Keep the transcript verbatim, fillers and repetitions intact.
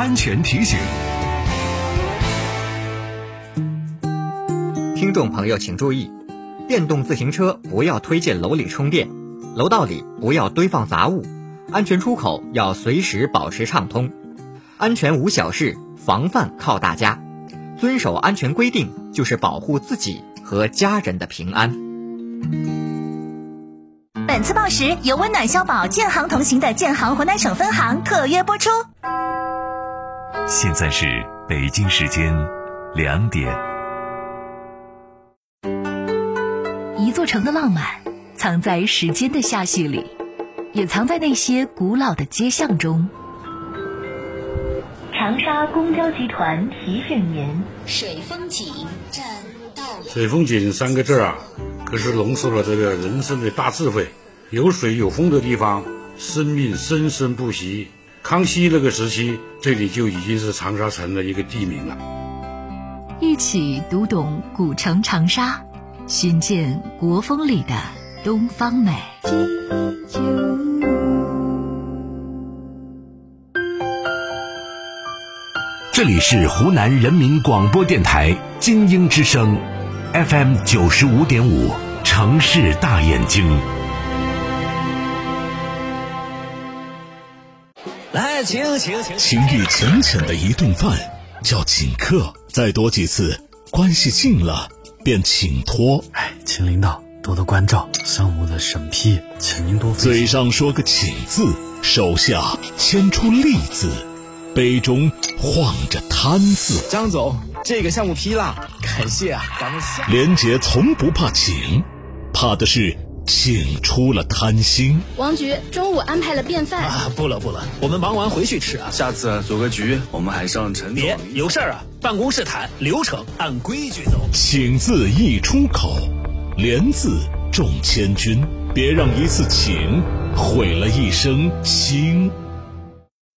安全提醒。 听众朋友请注意，电动自行车不要推进楼里充电，楼道里不要堆放杂物，安全出口要随时保持畅通。安全无小事，防范靠大家。遵守安全规定，就是保护自己和家人的平安。 本次报时由温暖消保建行同行的建行湖南省分行特约播出。 现在是北京时间两点。 一座城的浪漫藏在时间的下序里，也藏在那些古老的街巷中。 长沙公交集团提醒您： 水风景站到了。 水风景三个字啊，可是浓缩了这个人生的大智慧。有水有风的地方，生命生生不息。康熙那个时期，这里就已经是长沙城的一个地名了。 一起读懂古城长沙，寻见国风里的东方美。 这里是湖南人民广播电台精英之声 F M 九十五点五，城市大眼睛。 来，请请请， 情谊浅浅的一顿饭叫请客，再多几次，关系近了便请托。 哎，请领导多多关照，项目的审批，请您多费心。 嘴上说个请字，手下牵出利字，杯中晃着贪字。 张总，这个项目批了，感谢啊，咱们下。 连杰从不怕请，怕的是请出了贪心。 王局中午安排了便饭啊，不了不了，我们忙完回去吃啊。 下次组个局，我们还上陈总。 别有事儿啊，办公室谈，流程按规矩走。 请字一出口，连字重千钧，别让一次请毁了一生情。